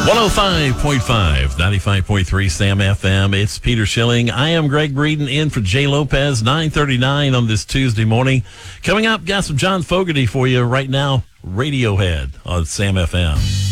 105.5, 95.3 Sam FM. It's Peter Schilling. I am Greg Breeden in for Jay Lopez, 9:39 on this Tuesday morning. Coming up, got some John Fogerty for you right now. Radiohead on Sam FM.